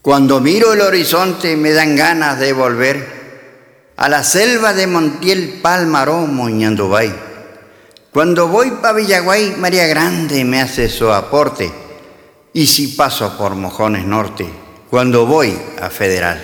Cuando miro el horizonte me dan ganas de volver a la selva de Montiel, Palmaromo y Ñandubay. Cuando voy pa' Villaguay, María Grande me hace su aporte. Y si paso por Mojones Norte, cuando voy a Federal.